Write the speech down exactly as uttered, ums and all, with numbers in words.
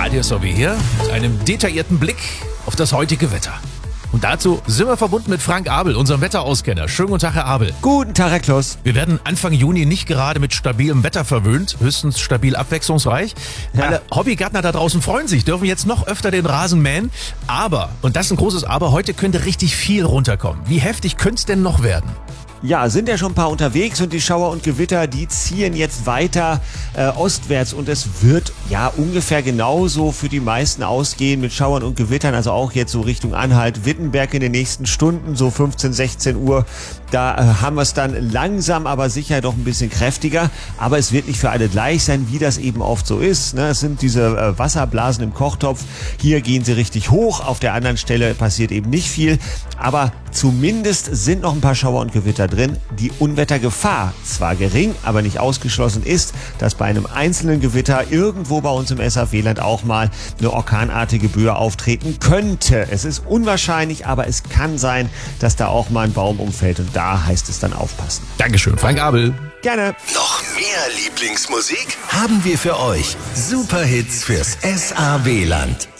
Radio S O W hier mit einem detaillierten Blick auf das heutige Wetter. Und dazu sind wir verbunden mit Frank Abel, unserem Wetterauskenner. Schönen guten Tag, Herr Abel. Guten Tag, Herr Kloss. Wir werden Anfang Juni nicht gerade mit stabilem Wetter verwöhnt, höchstens stabil abwechslungsreich. Ja. Alle Hobbygärtner da draußen freuen sich, dürfen jetzt noch öfter den Rasen mähen. Aber, und das ist ein großes Aber, heute könnte richtig viel runterkommen. Wie heftig könnte es denn noch werden? Ja, sind ja schon ein paar unterwegs und die Schauer und Gewitter, die ziehen jetzt weiter äh, ostwärts und es wird ja ungefähr genauso für die meisten ausgehen mit Schauern und Gewittern, also auch jetzt so Richtung Anhalt, Wittenberg in den nächsten Stunden, so fünfzehn, sechzehn Uhr. Da äh, haben wir es dann langsam, aber sicher doch ein bisschen kräftiger, aber es wird nicht für alle gleich sein, wie das eben oft so ist. Ne? Es sind diese äh, Wasserblasen im Kochtopf, hier gehen sie richtig hoch, auf der anderen Stelle passiert eben nicht viel, aber zumindest sind noch ein paar Schauer und Gewitter drin. Die Unwettergefahr zwar gering, aber nicht ausgeschlossen ist, dass bei einem einzelnen Gewitter irgendwo bei uns im S A W-Land auch mal eine orkanartige Böe auftreten könnte. Es ist unwahrscheinlich, aber es kann sein, dass da auch mal ein Baum umfällt und da heißt es dann aufpassen. Dankeschön, Frank Abel. Gerne. Noch mehr Lieblingsmusik haben wir für euch. Superhits fürs S A W-Land.